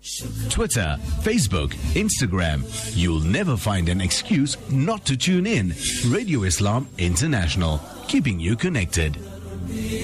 Twitter, Facebook, Instagram. You'll never find an excuse not to tune in. Radio Islam International, keeping you connected.